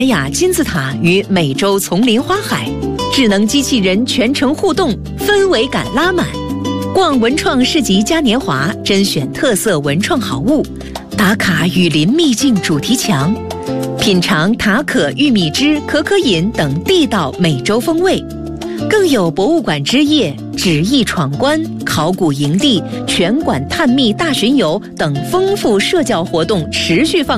玛雅金字塔与美洲丛林花海，智能机器人全程互动，氛围感拉满。逛文创市集嘉年华，甄选特色文创好物，打卡雨林秘境主题墙，品尝塔可玉米汁可可饮等地道美洲风味。更有博物馆之夜、纸艺闯关、考古营地、全馆探秘大巡游等丰富社交活动持续放